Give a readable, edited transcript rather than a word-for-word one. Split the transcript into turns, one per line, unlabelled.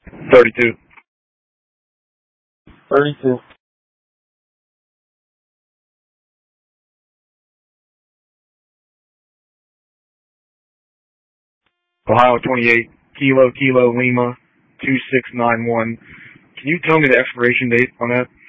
32.
32.
Ohio 28, Kilo Lima 2691. Can you tell me the expiration date on that?